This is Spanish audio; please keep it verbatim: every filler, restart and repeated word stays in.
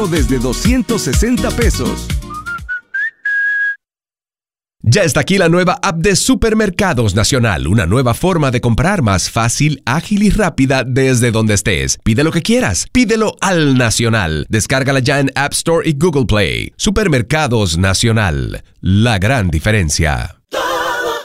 desde doscientos sesenta pesos. Ya está aquí la nueva app de Supermercados Nacional, una nueva forma de comprar más fácil, ágil y rápida desde donde estés. Pide lo que quieras, pídelo al Nacional. Descárgala ya en App Store y Google Play. Supermercados Nacional, la gran diferencia.